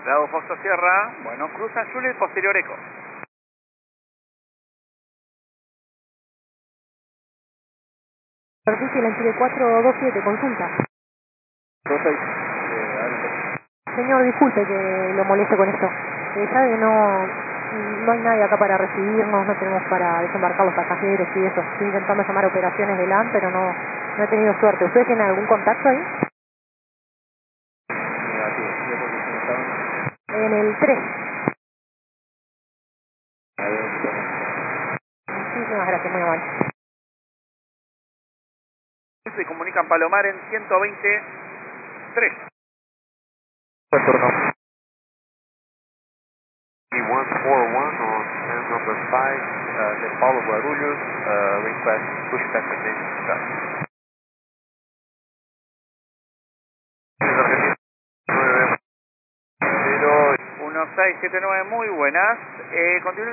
Bravo Foxo Sierra, bueno, cruzan Juliet, posterior eco. Superficie Lentille 427, consulta. 26, Señor, disculpe que lo moleste con esto. Sabe que no hay nadie acá para recibirnos, no tenemos para desembarcar los pasajeros y eso. Estoy intentando llamar a operaciones de LAN, pero no he tenido suerte. ¿Ustedes tienen algún contacto ahí? negativo, ¿qué posición estaban? En el 3. A ver, Muchísimas gracias, muy amable. se comunican Palomar en 123. Turno. 141 on stand number 5, de Paulo Guarulhos, request pushback attention start. 1679, muy buenas. Continúen